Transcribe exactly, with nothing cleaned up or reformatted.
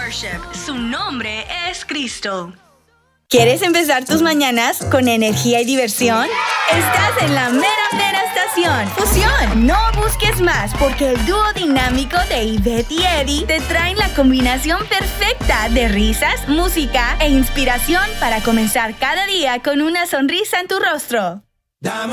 Worship. Su nombre es Cristo. ¿Quieres empezar tus mañanas con energía y diversión? Estás en la mera mera estación Fusión. No busques más, porque el dúo dinámico de Ivette y Eddie te traen la combinación perfecta de risas, música e inspiración para comenzar cada día con una sonrisa en tu rostro.